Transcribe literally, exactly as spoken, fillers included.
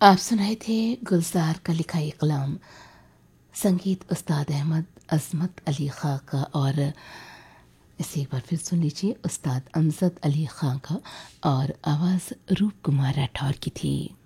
आप सुनाए थे गुलजार का लिखा ये कलाम, संगीत उस्ताद अहमद अजमत अली खां का, और इसे एक बार फिर सुन लीजिए उस्ताद अमजद अली खां का, और आवाज़ रूप कुमार राठौर की थी।